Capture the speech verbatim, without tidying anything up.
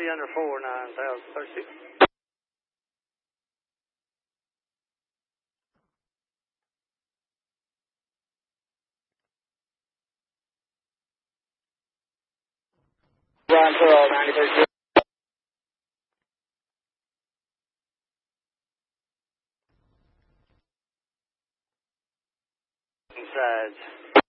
three under four, nine thousand thirty-six. Brian Pearl, ninety thirty-six. Sides.